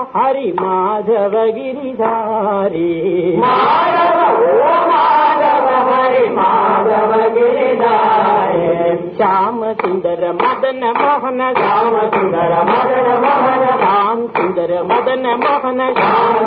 हरि माधव गिरिधारी हरि माधव गिरिधारी श्याम सुंदर मदन मोहन श्याम सुंदर मदन मोहन श्याम सुंदर मदन मोहन श्याम